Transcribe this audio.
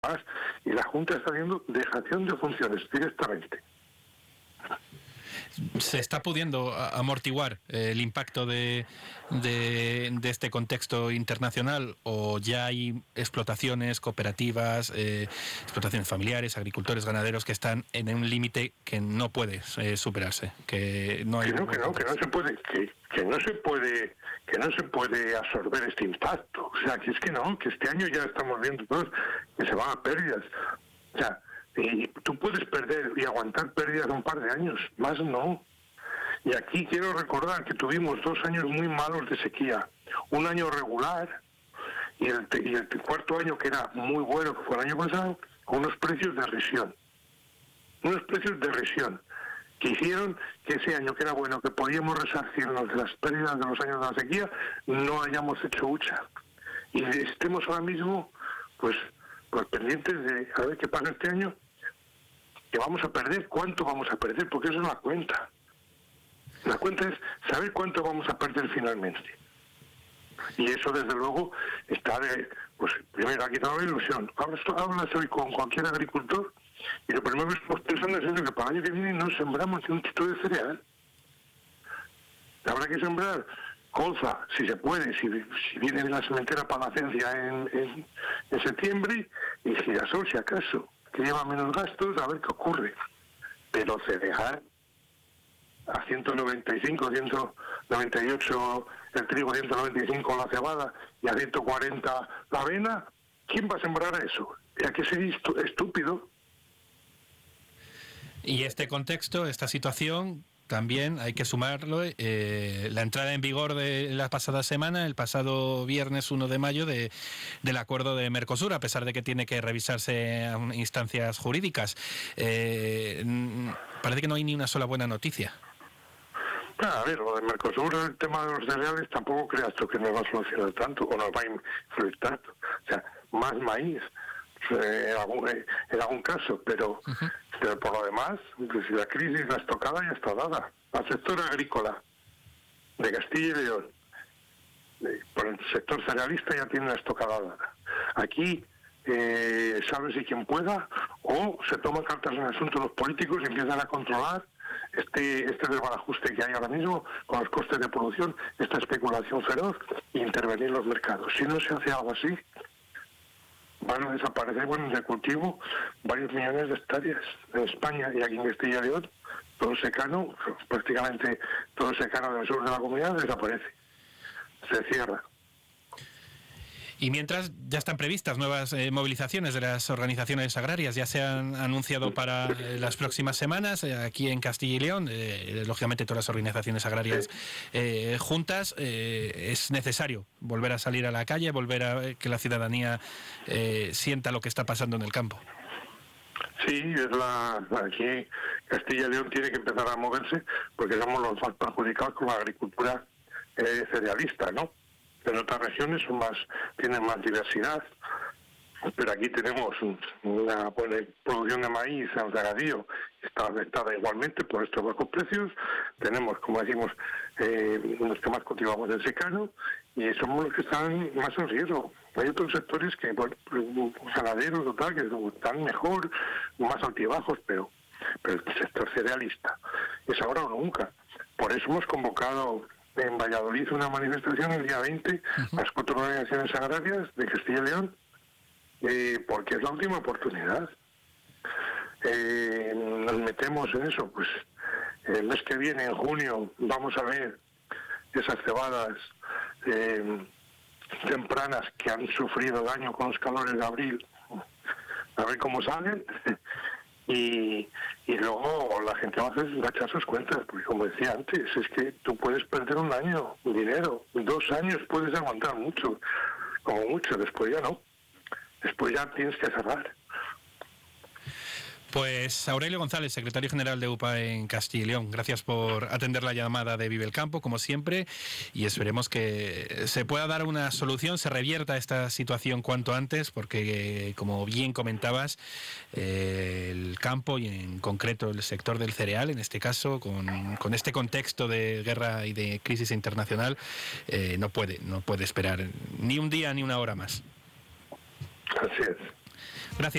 y la Junta está haciendo dejación de funciones directamente. ¿Se está pudiendo amortiguar el impacto de este contexto internacional, o ya hay explotaciones cooperativas, explotaciones familiares, agricultores, ganaderos que están en un límite que no puede superarse? Que no se puede absorber este impacto. O sea, que es que no, que este año ya estamos viendo todos que se van a pérdidas. O sea, y tú puedes perder y aguantar pérdidas un par de años, más no. Y aquí quiero recordar que tuvimos 2 años muy malos de sequía, un año regular y el cuarto año, que era muy bueno, que fue el año pasado, con unos precios de resión. Unos precios de resión que hicieron que ese año, que era bueno, que podíamos resarcirnos de las pérdidas de los años de la sequía, no hayamos hecho hucha. Y estemos ahora mismo, pues pendientes de a ver qué pasa este año, que vamos a perder, cuánto vamos a perder, porque eso es la cuenta. La cuenta es saber cuánto vamos a perder finalmente. Y eso, desde luego, está pues primero ha quitado la ilusión. Hablas hoy con cualquier agricultor y lo primero que estamos pensando es eso, que para el año que viene no sembramos ni un tipo de cereal. Habrá que sembrar colza, si se puede, si viene la sementera Palacencia en septiembre, y girasol, si acaso, que lleva menos gastos, a ver qué ocurre. Pero cereal a 195, 198 el trigo, 195 la cebada y a 140 la avena, ¿quién va a sembrar eso? ¿A qué ser estúpido? Y este contexto, esta situación, también hay que sumarlo la entrada en vigor de la pasada semana, el pasado viernes 1 de mayo, del acuerdo de Mercosur, a pesar de que tiene que revisarse a instancias jurídicas. Parece que no hay ni una sola buena noticia. A ver, lo de Mercosur, el tema de los cereales, tampoco creas tú que nos va a solucionar tanto o nos va a influir tanto. O sea, más maíz en algún caso, pero por lo demás, pues, la crisis, la estocada ya está dada. Al sector agrícola de Castilla y León, por el sector cerealista, ya tiene la estocada dada. Aquí, sabe si quien pueda, o se toman cartas en el asunto los políticos y empiezan a controlar este desbarajuste que hay ahora mismo con los costes de producción, esta especulación feroz, e intervenir en los mercados. Si no se hace algo así, van a desaparecer de cultivo varios millones de hectáreas en España y aquí en Castilla y León. Todo secano, prácticamente todo secano del sur de la comunidad desaparece, se cierra. Y mientras, ya están previstas nuevas movilizaciones de las organizaciones agrarias, ya se han anunciado para las próximas semanas aquí en Castilla y León, lógicamente todas las organizaciones agrarias juntas. Es necesario volver a salir a la calle, volver a que la ciudadanía sienta lo que está pasando en el campo. Sí, aquí Castilla y León tiene que empezar a moverse porque somos los más perjudicados con la agricultura cerealista, ¿no? En otras regiones tienen más diversidad, pero aquí tenemos una buena producción de maíz en regadío, está afectada igualmente por estos bajos precios. Tenemos, como decimos, los que más cultivamos el secano, y somos los que están más en riesgo. Hay otros sectores que, ganaderos o tal, que están mejor, más altibajos, pero el sector cerealista es ahora o nunca. Por eso hemos convocado en Valladolid una manifestación el día 20, las 4 organizaciones agrarias de Castilla y León, porque es la última oportunidad. Nos metemos en eso, pues el mes que viene, en junio, vamos a ver esas cebadas tempranas que han sufrido daño con los calores de abril, a ver cómo salen. Y luego la gente va a echar sus cuentas, porque como decía antes, es que tú puedes perder un año, dinero, 2 años puedes aguantar mucho, como mucho, después ya no, después ya tienes que cerrar. Pues Aurelio González, secretario general de UPA en Castilla y León, gracias por atender la llamada de Vive el Campo, como siempre, y esperemos que se pueda dar una solución, se revierta esta situación cuanto antes, porque, como bien comentabas, el campo y en concreto el sector del cereal, en este caso, con este contexto de guerra y de crisis internacional, no puede esperar ni un día ni una hora más. Así es.